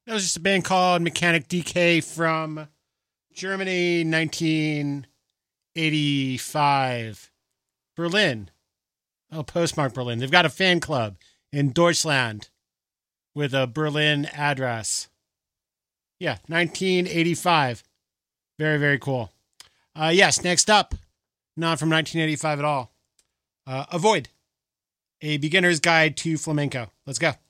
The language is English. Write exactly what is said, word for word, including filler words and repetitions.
That was just a band called Mechanic D K from Germany, nineteen eighty-five. Berlin. Oh, postmark Berlin. They've got a fan club in Deutschland with a Berlin address. Yeah, nineteen eighty-five. Very, very cool. Uh, yes, next up, not from nineteen eighty-five at all. Uh, Avoid, a beginner's guide to flamenco. Let's go.